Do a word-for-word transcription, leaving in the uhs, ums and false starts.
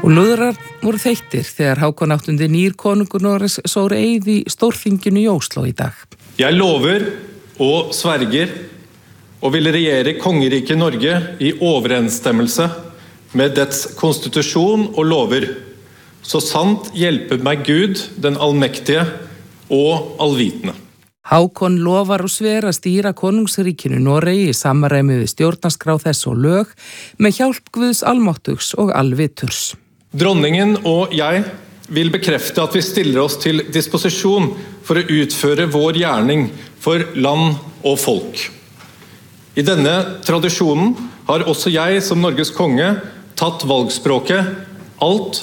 Og lúðrar voru þeittir þegar Hákon áttundi nýr konungur Noregs sór eið í Stórþinginu í Oslo í dag. Jeg lover og sverger og vil regjere kongeriket Norge i overensstemmelse med dets konstitusjon og lover, så sant hjelper meg Gud, den allmektige og allvitende. Hákon lofar og sver að stýra konungsríkinu Noregi í samræmi við stjórnarskrá þess og lög með hjálp Guðs almáttugs og alviturs. Dronningen og jeg vil bekrefte at vi stiller oss til disposisjon for å utføre vår gjerning for land og folk. I denne tradisjonen har også jeg som Norges konge tatt valgspråket «Alt